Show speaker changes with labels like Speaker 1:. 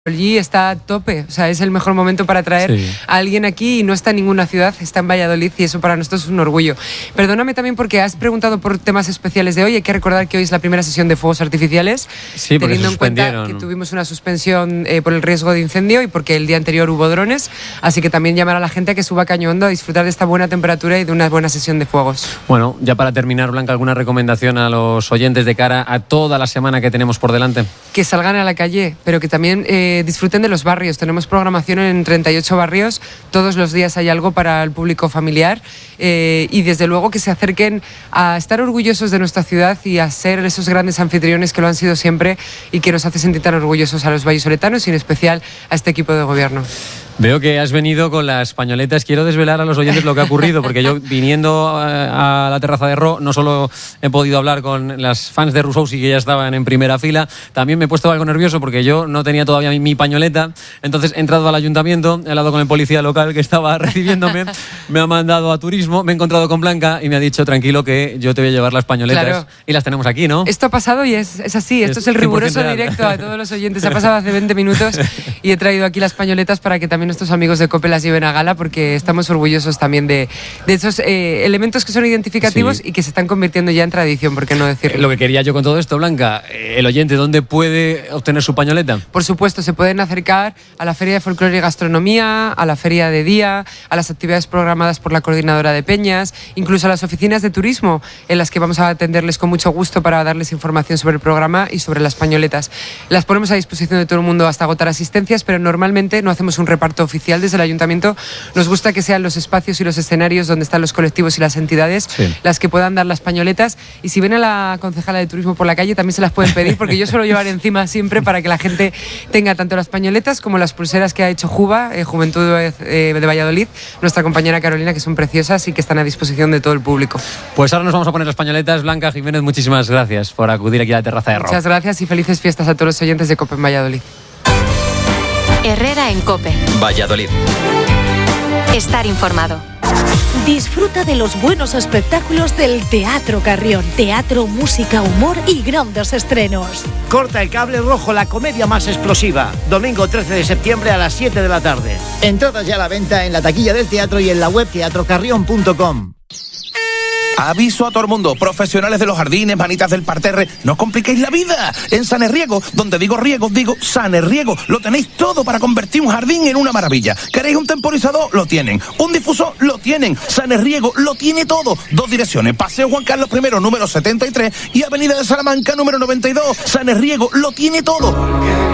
Speaker 1: Allí está a tope, o sea, es el mejor momento para traer a alguien aquí y no está en ninguna ciudad, está en Valladolid y eso para nosotros es un orgullo. Perdóname también porque has preguntado por temas especiales de hoy, hay que recordar que hoy es la primera sesión de fuegos artificiales, teniendo en cuenta que tuvimos una suspensión por el riesgo de incendio y porque el día anterior hubo drones, así que también llamar a la gente a que suba a Caño Hondo a disfrutar de esta buena temperatura y de una buena sesión de fuegos.
Speaker 2: Bueno, ya para terminar, Blanca, ¿alguna recomendación a los oyentes de cara a toda la semana que tenemos por delante?
Speaker 1: Que salgan a la calle, pero que también disfruten de los barrios. Tenemos programación en 38 barrios, todos los días hay algo para el público familiar y desde luego que se acerquen a estar orgullosos de nuestra ciudad y a ser esos grandes anfitriones que lo han sido siempre y que nos hace sentir tan orgullosos a los vallisoletanos y en especial a este equipo de gobierno.
Speaker 2: Veo que has venido con las pañoletas. Quiero desvelar a los oyentes lo que ha ocurrido, porque yo viniendo a la terraza de Ro, no solo he podido hablar con las fans de Rousseau, que ya estaban en primera fila, también me he puesto algo nervioso porque yo no tenía todavía mi pañoleta. Entonces he entrado al ayuntamiento, he hablado con el policía local que estaba recibiéndome, me ha mandado a turismo, me he encontrado con Blanca y me ha dicho, tranquilo, que yo te voy a llevar las pañoletas. Claro. Y las tenemos aquí, ¿no?
Speaker 1: Esto ha pasado y es así, esto es el riguroso directo a todos los oyentes. Ha pasado hace 20 minutos y he traído aquí las pañoletas para que también nuestros amigos de COPE las lleven a gala, porque estamos orgullosos también de esos elementos que son identificativos y que se están convirtiendo ya en tradición, ¿por qué no decirlo?
Speaker 2: Lo que quería yo con todo esto, Blanca, el oyente, ¿dónde puede obtener su pañoleta?
Speaker 1: Por supuesto, se pueden acercar a la Feria de Folclore y Gastronomía, a la Feria de Día, a las actividades programadas por la Coordinadora de Peñas, incluso a las oficinas de turismo, en las que vamos a atenderles con mucho gusto para darles información sobre el programa y sobre las pañoletas. Las ponemos a disposición de todo el mundo hasta agotar asistencias, pero normalmente no hacemos un reparto oficial desde el ayuntamiento. Nos gusta que sean los espacios y los escenarios donde están los colectivos y las entidades las que puedan dar las pañoletas, y si ven a la concejala de turismo por la calle también se las pueden pedir, porque yo suelo llevar encima siempre para que la gente tenga tanto las pañoletas como las pulseras que ha hecho Juba, Juventud de Valladolid, nuestra compañera Carolina, que son preciosas y que están a disposición de todo el público.
Speaker 2: Pues ahora nos vamos a poner las pañoletas. Blanca Jiménez, muchísimas gracias por acudir aquí a la terraza de Ro.
Speaker 1: Muchas gracias y felices fiestas a todos los oyentes de COPE en Valladolid.
Speaker 3: Herrera en COPE.
Speaker 4: Valladolid.
Speaker 3: Estar informado.
Speaker 5: Disfruta de los buenos espectáculos del Teatro Carrión. Teatro, música, humor y grandes estrenos.
Speaker 6: Corta el cable rojo, la comedia más explosiva. Domingo 13 de septiembre a las 7 de la tarde.
Speaker 7: Entradas ya a la venta en la taquilla del teatro y en la web teatrocarrión.com.
Speaker 8: Aviso a todo el mundo, profesionales de los jardines, manitas del parterre, no os compliquéis la vida. En Sanerriego, donde digo riego, digo Sanerriego, lo tenéis todo para convertir un jardín en una maravilla. ¿Queréis un temporizador? Lo tienen. ¿Un difusor? Lo tienen. Sanerriego lo tiene todo. 2 direcciones, Paseo Juan Carlos I, número 73 y Avenida de Salamanca, número 92. Sanerriego lo tiene todo.